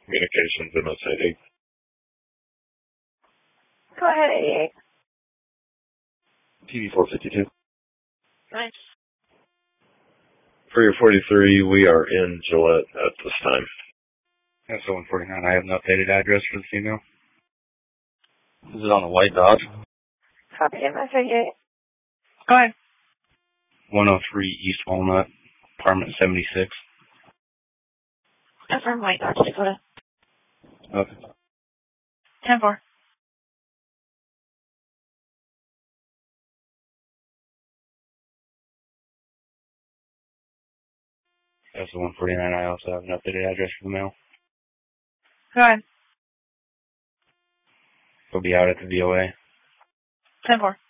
Communications MS-80. Go ahead, 88. TV-452. Nice. For your 43, we are in Gillette at this time. That's the 149. I have an updated address for the female. Is it on the white Dodge? Copy, MS-88. Go ahead. 103 East Walnut, apartment 76. Confirm white Dodge Dakota. Okay. 10-4. That's the 149. I also have an updated address for the mail. Go ahead. He'll be out at the VOA. 10-4.